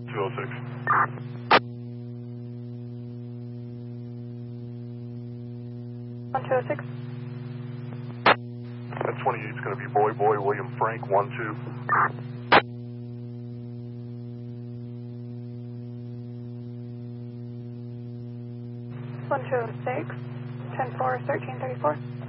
206. 1206. That 28 is going to be Boy William Frank 12. 1206. 10-4, 1334.